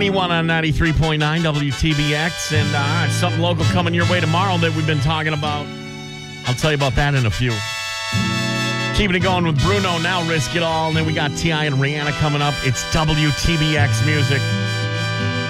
Anyone on 93.9 WTBX. And something local coming your way tomorrow that we've been talking about. I'll tell you about that in a few. Keeping it going with Bruno now, Risk It All. And then we got T.I. and Rihanna coming up. It's WTBX Music.